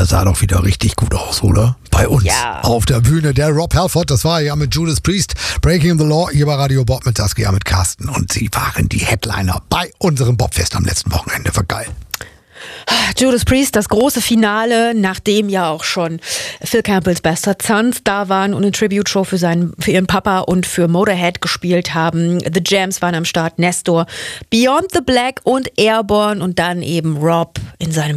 Der sah doch wieder richtig gut aus, oder? Bei uns auf der Bühne. Der Rob Halford, das war ja mit Judas Priest, Breaking the Law, hier bei Radio Bob mit Saskia, mit Carsten. Und sie waren die Headliner bei unserem Bobfest am letzten Wochenende. War geil. Judas Priest, das große Finale, nachdem ja auch schon Phil Campbells Bastard Sons da waren und eine Tribute-Show für ihren Papa und für Motorhead gespielt haben. The Jams waren am Start, Nestor, Beyond the Black und Airborne und dann eben Rob in seinem